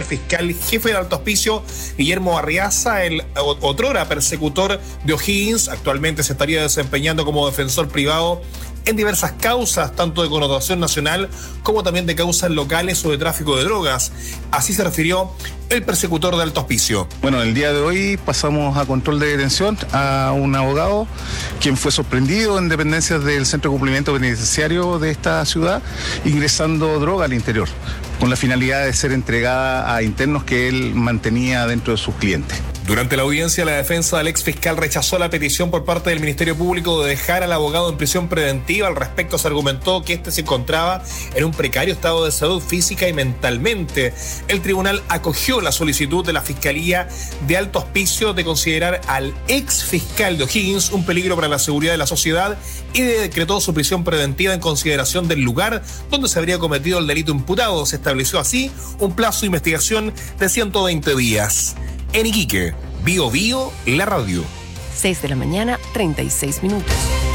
fiscal jefe del Alto Hospicio, Guillermo Arriaza, el otrora persecutor de O'Higgins, actualmente se estaría desempeñando como defensor privado en diversas causas, tanto de connotación nacional como también de causas locales o de tráfico de drogas. Así se refirió el persecutor de Alto Hospicio. Bueno, el día de hoy pasamos a control de detención a un abogado quien fue sorprendido en dependencias del Centro de Cumplimiento Penitenciario de esta ciudad, ingresando droga al interior, con la finalidad de ser entregada a internos que él mantenía dentro de sus clientes. Durante la audiencia, la defensa del ex fiscal rechazó la petición por parte del Ministerio Público de dejar al abogado en prisión preventiva. Al respecto, se argumentó que este se encontraba en un precario estado de salud física y mentalmente. El tribunal acogió la solicitud de la Fiscalía de Alto Hospicio de considerar al ex fiscal de O'Higgins un peligro para la seguridad de la sociedad y decretó su prisión preventiva en consideración del lugar donde se habría cometido el delito imputado. Se estableció así un plazo de investigación de 120 días. En Iquique, Bio Bio, la radio. 6 de la mañana, 36 minutos.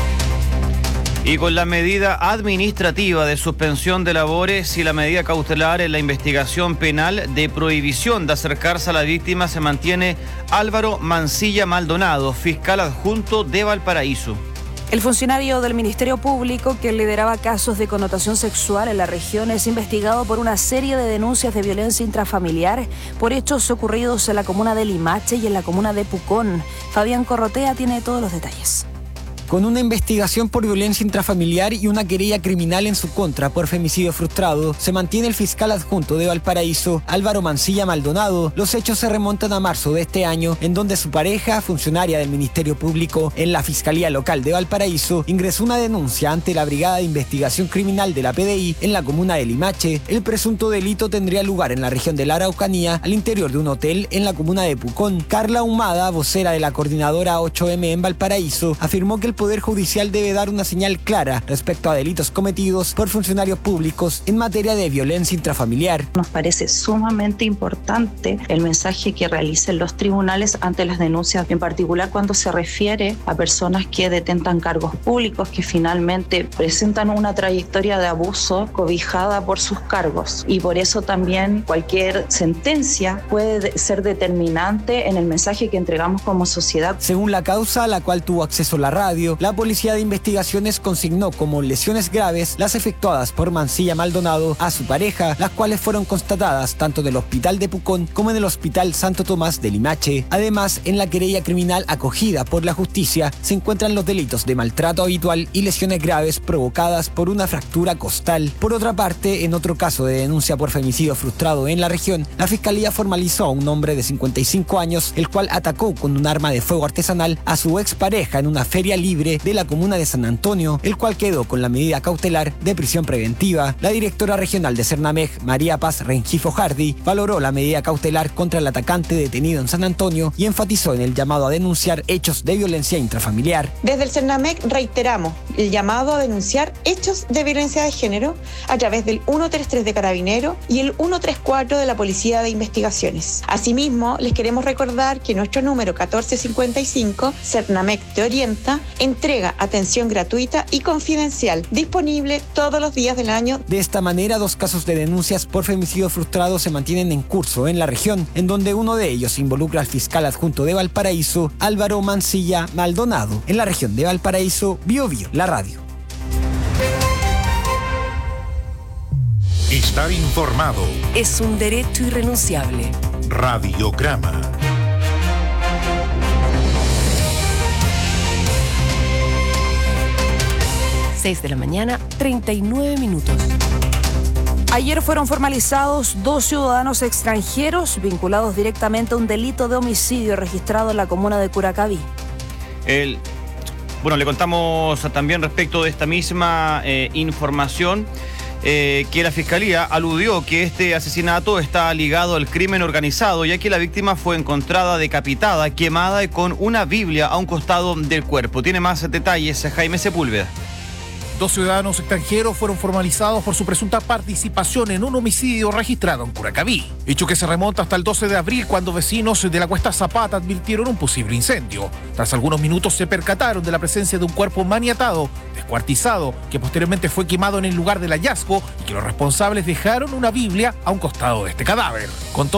Y con la medida administrativa de suspensión de labores y la medida cautelar en la investigación penal de prohibición de acercarse a la víctima, se mantiene Álvaro Mancilla Maldonado, fiscal adjunto de Valparaíso. El funcionario del Ministerio Público, que lideraba casos de connotación sexual en la región, es investigado por una serie de denuncias de violencia intrafamiliar por hechos ocurridos en la comuna de Limache y en la comuna de Pucón. Fabián Corrotea tiene todos los detalles. Con una investigación por violencia intrafamiliar y una querella criminal en su contra por femicidio frustrado, se mantiene el fiscal adjunto de Valparaíso, Álvaro Mancilla Maldonado. Los hechos se remontan a marzo de este año, en donde su pareja, funcionaria del Ministerio Público en la Fiscalía Local de Valparaíso, ingresó una denuncia ante la Brigada de Investigación Criminal de la PDI en la comuna de Limache. El presunto delito tendría lugar en la región de la Araucanía, al interior de un hotel en la comuna de Pucón. Carla Humada, vocera de la coordinadora 8M en Valparaíso, afirmó que el Poder Judicial debe dar una señal clara respecto a delitos cometidos por funcionarios públicos en materia de violencia intrafamiliar. Nos parece sumamente importante el mensaje que realicen los tribunales ante las denuncias, en particular cuando se refiere a personas que detentan cargos públicos, que finalmente presentan una trayectoria de abuso cobijada por sus cargos. Y por eso también cualquier sentencia puede ser determinante en el mensaje que entregamos como sociedad. Según la causa a la cual tuvo acceso la radio, la Policía de Investigaciones consignó como lesiones graves las efectuadas por Mancilla Maldonado a su pareja, las cuales fueron constatadas tanto en el Hospital de Pucón como en el Hospital Santo Tomás de Limache. Además, en la querella criminal acogida por la justicia se encuentran los delitos de maltrato habitual y lesiones graves provocadas por una fractura costal. Por otra parte, en otro caso de denuncia por femicidio frustrado en la región, la Fiscalía formalizó a un hombre de 55 años, el cual atacó con un arma de fuego artesanal a su expareja en una feria libre de la comuna de San Antonio, el cual quedó con la medida cautelar de prisión preventiva. La directora regional de Cernamec, María Paz Rengifo Hardy, valoró la medida cautelar contra el atacante detenido en San Antonio y enfatizó en el llamado a denunciar hechos de violencia intrafamiliar. Desde el Cernamec reiteramos el llamado a denunciar hechos de violencia de género a través del 133 de Carabineros y el 134 de la Policía de Investigaciones. Asimismo, les queremos recordar que nuestro número 1455, Cernamec te orienta, entrega atención gratuita y confidencial, disponible todos los días del año. De esta manera, 2 casos de denuncias por femicidio frustrado se mantienen en curso en la región, en donde uno de ellos involucra al fiscal adjunto de Valparaíso, Álvaro Mancilla Maldonado. En la región de Valparaíso, Bio Bio, la radio. Estar informado Es un derecho irrenunciable. Radiograma. Seis de la mañana, 39 minutos. Ayer fueron formalizados 2 ciudadanos extranjeros vinculados directamente a un delito de homicidio registrado en la comuna de Curacaví. Le contamos también respecto de esta misma información que la Fiscalía aludió que este asesinato está ligado al crimen organizado, ya que la víctima fue encontrada decapitada, quemada y con una Biblia a un costado del cuerpo. Tiene más detalles Jaime Sepúlveda. 2 ciudadanos extranjeros fueron formalizados por su presunta participación en un homicidio registrado en Curacaví. Hecho que se remonta hasta el 12 de abril, cuando vecinos de la Cuesta Zapata advirtieron un posible incendio. Tras algunos minutos se percataron de la presencia de un cuerpo maniatado, descuartizado, que posteriormente fue quemado en el lugar del hallazgo y que los responsables dejaron una Biblia a un costado de este cadáver. Con